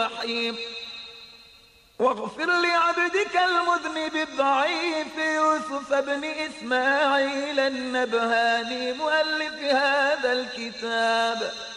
الجحيم. واغفر لعبدك المذنب الضعيف يوسف بن إسماعيل النبهاني مؤلف هذا الكتاب